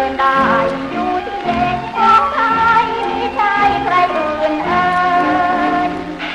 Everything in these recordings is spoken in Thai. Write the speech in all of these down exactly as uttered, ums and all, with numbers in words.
นได้อยู่ที่เด็กของไทยไม่ใช่ใครอื่นเอ่ย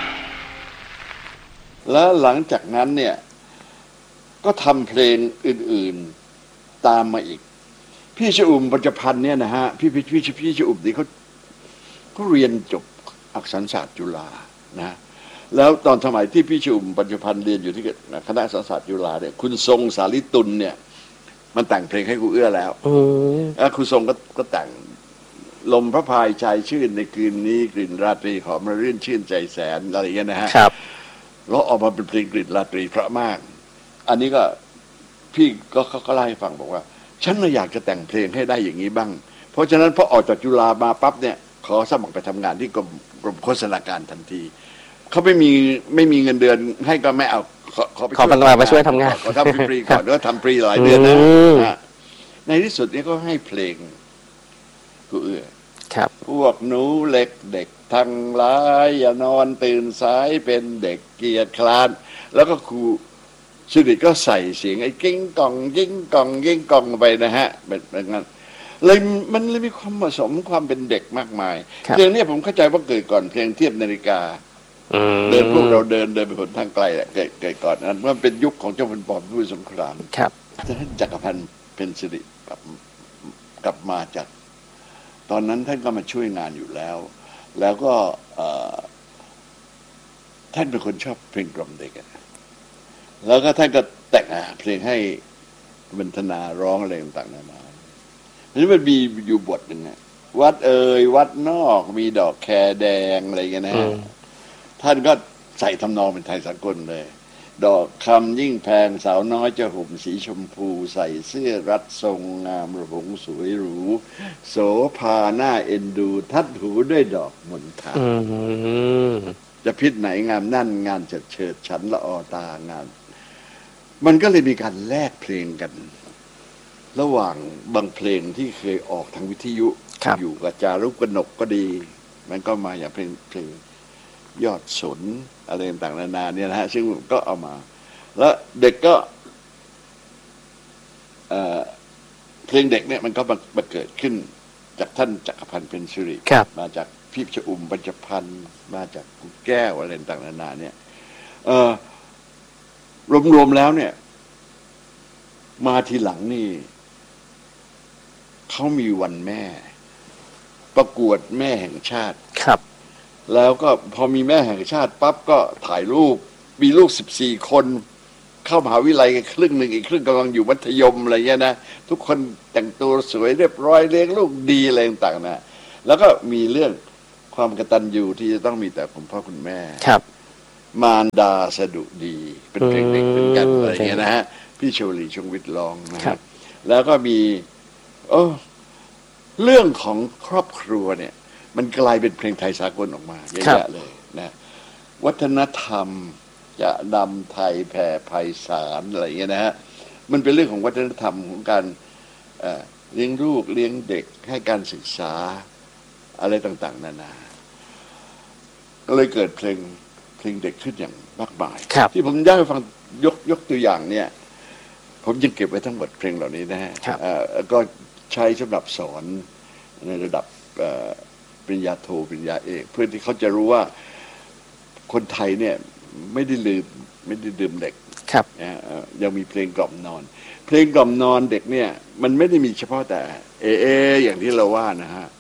แล้วหลังจากนั้นเนี่ยก็ทำเพลงอื่นๆตามมาอีกพี่ชอุ่มปัญจพันธ์เนี่ยนะฮะพี่พี่พี่พี่ชอุ่มนี่เขาเขาเรียนจบอักษรศาสตร์จุฬานะแล้วตอนสมัยที่พี่ชอุ่มปัญจพันธ์เรียนอยู่ที่คณะอักษรศาสตร์จุฬาเนี่ยคุณทรงสาลิตุลเนี่ยมันแต่งเพลงให้ครูเอื้อแล้วแล้วครูทรงก็ก็แต่งลมพระพายชายชื่นในคืนนี้กลิ่นราตรีหอมระรื่นชื่นใจแสนอะไรอย่างเงี้ยนะฮะแล้วออกมาเป็นเพลงกลิ่นราตรีเพราะมากอันนี้ก็พี่ก็เขาก็เล่าให้ฟังบอกว่าฉันน่ะอยากจะแต่งเพลงให้ได้อย่างนี้บ้างเพราะฉะนั้นพอออกจากจุฬามาปั๊บเนี่ยขอสมัครไปทำงานที่กรมกรมโฆษณาการทันทีเขาไม่มีไม่มีเงินเดือนให้ก็ไม่เอาขอขอไปช่วยมาช่วยทำงานขอทำฟรีก่อนแล้วทำฟรีหลายเดือนนะในที่สุดนี่ก็ให้เพลงกูเอื้อพวกหนูเล็กเด็กทั้งหลายอย่านอนตื่นสายเป็นเด็กเกียจคร้านแล้วก็ครูสุดิตก็ใส่เสียงไอ้กิ้งกองกิ้งกองกิ้งกองไปนะฮะเป็นแบบนั้นเลยมันเลยมีความผสมความเป็นเด็กมากมายเพลงนี้ผมเข้าใจว่าเกิดก่อนเพลงเทียบนาฬิกาเดินพวกเราเดินเดินไปหนทางไกลแหละเกิดเกิดก่อนนั้นมันเป็นยุคของเจ้าคุณปอมผู้สงครามท่านจักรพันธ์เพ็ญสิริกลับกลับมาจากตอนนั้นท่านก็มาช่วยงานอยู่แล้วแล้วก็ท่านเป็นคนชอบเพลงกล่อมเด็กแล้วก็ท่านก็แต่งเพลงให้บรรณนาร้องอะไรต่างๆนานาเพราะฉะนั้นมันมีอยู่บทหนึ่งวัดเอ่ยวัดนอกมีดอกแคแดงอะไรเงี้ยนะท่านก็ใส่ทำนองเป็นไทยสากลเลยดอกคำยิ่งแพงสาวน้อยจะห่มสีชมพูใส่เสื้อรัดทรงงามระหงสวยหรูโสภาหน้าเอ็นดูทัดหูด้วยดอกมณฑาจะพิษไหนงามนั่นงานเฉิดเฉิดฉันละออตางานมันก็เลยมีการแลกเพลงกันระหว่างบางเพลงที่เคยออกทางวิทยุอยู่กับจารุกกนกก็ดีมันก็มาอย่างเพลงเพลงยอดสนอะไรต่างๆนานาเนี่ยนะฮะซึ่งก็เอามาแล้วเด็กก็เอ่อเพลงเด็กเนี่ยมันก็มาเกิดขึ้นจากท่านจักรพันธ์เพ็ญสิริมาจากพี่ชอุ่มปัญจพันธ์มาจากครูแก้วอะไรต่างๆนานาเนี่ยเอ่อรวมๆแล้วเนี่ยมาทีหลังนี่เขามีวันแม่ประกวดแม่แห่งชาติครับแล้วก็พอมีแม่แห่งชาติปั๊บก็ถ่ายรูปมีลูกสิบสี่คนเข้ามหาวิทยาลัยกันครึ่งหนึ่งอีกครึ่งกำลังอยู่มัธยมอะไรเงี้ยนะทุกคนแต่งตัวสวยเรียบร้อยเลี้ยงลูกดีอะไรต่างๆนะแล้วก็มีเรื่องความกตัญญูที่จะต้องมีแต่คุณพ่อคุณแม่ครับมารดาสดุดีเป็นเพลงเด็กเหมือนกันอะไรเงี้ยนะฮะพี่โชลีชงวิทย์ร้องนะครับแล้วก็มีโอ้เรื่องของครอบครัวเนี่ยมันกลายเป็นเพลงไทยสากลออกมาเยอะแยะเลยนะวัฒนธรรมจะนำไทยแผ่ไพศาลอะไรเงี้ยนะฮะมันเป็นเรื่องของวัฒนธรรมของการเลี้ยงลูกเลี้ยงเด็กให้การศึกษาอะไรต่างๆนานาก็เลยเกิดเพลงเพลงเด็กขึ้นอย่างมากมายที่ผมอยากให้ฟังยกยกตัวอย่างเนี่ยผมยังเก็บไว้ทั้งหมดเพลงเหล่านี้นะฮะก็ใช้สำหรับสอนในระดับปริญญาโทปริญญาเอกเพื่อที่เขาจะรู้ว่าคนไทยเนี่ยไม่ได้ลืมไม่ได้ดื่มเด็กครับยังมีเพลงกล่อมนอนเพลงกล่อมนอนเด็กเนี่ยมันไม่ได้มีเฉพาะแต่เอเออย่างที่เราว่านะฮะ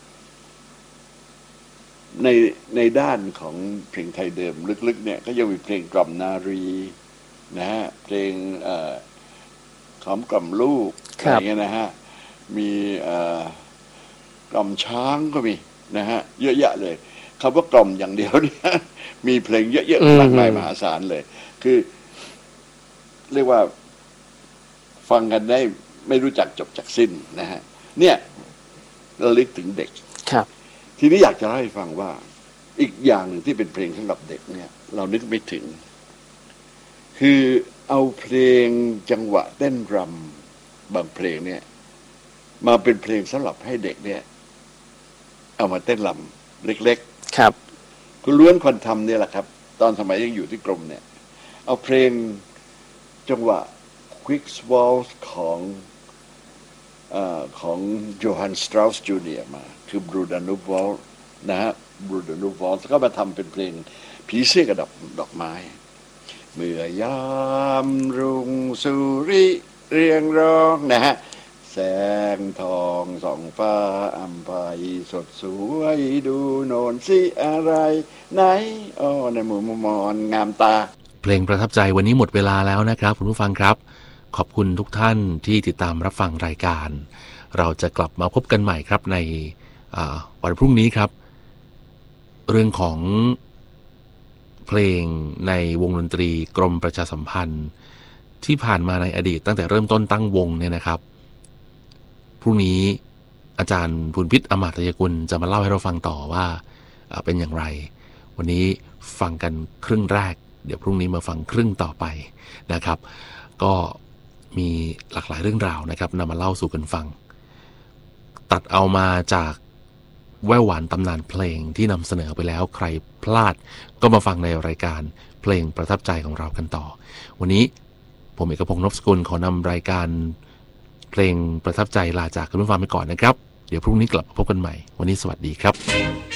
ในในด้านของเพลงไทยเดิมลึกๆเนี่ยก็ยังมีเพลงกล่อมนารีนะฮะเพลงขอมกล่อมลูกอะไรเงี้ยนะฮะมีกล่อมช้างก็มีนะฮะเยอะแยะเลยคำว่ากล่อมอย่างเดียวเนี่ยมีเพลงเยอะๆมากมายมหาศาลเลยคือเรียกว่าฟังกันได้ไม่รู้จักจบจากสิ้นนะฮะเนี่ยระลึกถึงเด็กครับทีนี้อยากจะให้ฟังว่าอีกอย่างหนึ่งที่เป็นเพลงสำหรับเด็กเนี่ยเรานึกไม่ถึงคือเอาเพลงจังหวะเต้นรำบางเพลงเนี่ยมาเป็นเพลงสำหรับให้เด็กเนี่ยเอามาเต้นรำเล็กๆครับคุณล้วนคนทำเนี่ยแหละครับตอนสมัยยังอยู่ที่กรมเนี่ยเอาเพลงจังหวะ Quick Waltz ของเอ่อของโยฮันสตร a สจูเนียร์มาคือบรูดานูวอลนะฮะบรูดานูวอลก็มาทำเป็นเพลงผีเสื้อกับดอกดอกไม้เมื่อยามรุ่งสุริเรียงร้องนะฮะแสงทองส่องฟ้าอัมพายสดสวยดูโนนสิอะไรไหนอ้อในหมู่มอนงามตาเพลงประทับใจวันนี้หมดเวลาแล้วนะครับคุณผู้ฟังครับขอบคุณทุกท่านที่ติดตามรับฟังรายการเราจะกลับมาพบกันใหม่ครับในวันพรุ่งนี้ครับเรื่องของเพลงในวงดนตรีกรมประชาสัมพันธ์ที่ผ่านมาในอดีตตั้งแต่เริ่มต้นตั้งวงเนี่ยนะครับพรุ่งนี้อาจารย์ภูลพิษอมาตยกุลจะมาเล่าให้เราฟังต่อว่าเป็นอย่างไรวันนี้ฟังกันครึ่งแรกเดี๋ยวพรุ่งนี้มาฟังครึ่งต่อไปนะครับก็มีหลากหลายเรื่องราวนะครับนำมาเล่าสู่กันฟังตัดเอามาจากแว่วหวานตำนานเพลงที่นำเสนอไปแล้วใครพลาดก็มาฟังในรายการเพลงประทับใจของเรากันต่อวันนี้ผมเอกพงษ์ นพสกุลขอนำรายการเพลงประทับใจลาจากคุณผู้ฟังไปก่อนนะครับเดี๋ยวพรุ่งนี้กลับมาพบกันใหม่วันนี้สวัสดีครับ